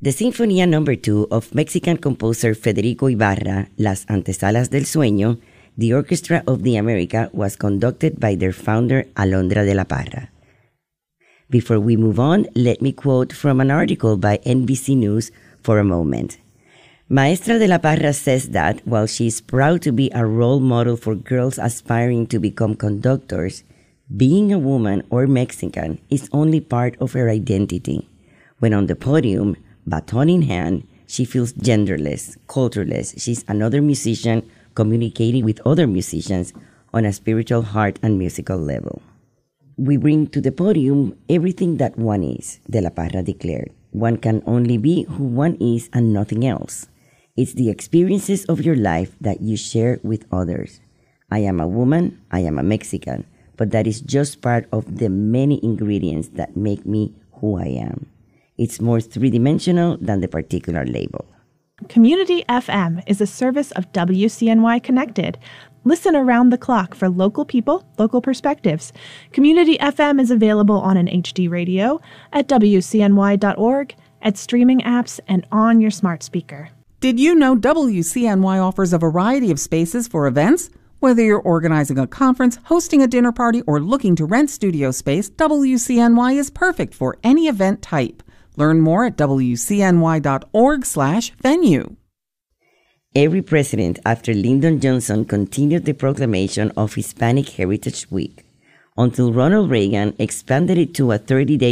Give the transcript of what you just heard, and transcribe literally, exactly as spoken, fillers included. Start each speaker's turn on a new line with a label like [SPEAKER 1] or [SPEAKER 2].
[SPEAKER 1] The Sinfonía number two of Mexican composer Federico Ibarra, Las Antesalas del Sueño, the Orchestra of the America, was conducted by their founder, Alondra de la Parra. Before we move on, let me quote from an article by N B C News for a moment. Maestra de la Parra says that while she is proud to be a role model for girls aspiring to become conductors, being a woman or Mexican is only part of her identity. When on the podium, baton in hand, she feels genderless, cultureless. She's another musician communicating with other musicians on a spiritual, heart, and musical level. We bring to the podium everything that one is, De la Parra declared. One can only be who one is and nothing else. It's the experiences of your life that you share with others. I am a woman, I am a Mexican, but that is just part of the many ingredients that make me who I am. It's more three-dimensional than the particular label.
[SPEAKER 2] Community F M is a service of W C N Y Connected. Listen around the clock for local people, local perspectives. Community F M is available on an H D radio, at W C N Y dot org, at streaming apps, and on your smart speaker.
[SPEAKER 3] Did you know W C N Y offers a variety of spaces for events? Whether you're organizing a conference, hosting a dinner party, or looking to rent studio space, W C N Y is perfect for any event type. Learn more at W C N Y dot org slash venue.
[SPEAKER 1] Every president after Lyndon Johnson continued the proclamation of Hispanic Heritage Week, until Ronald Reagan expanded it to a thirty-day